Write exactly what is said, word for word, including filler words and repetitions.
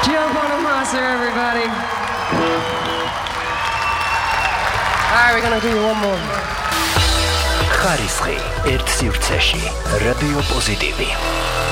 Jill Bonamassa, everybody. All right, we're gonna do one more. ხარისხი ერთ სივრცეში რადიო პოზიტივი.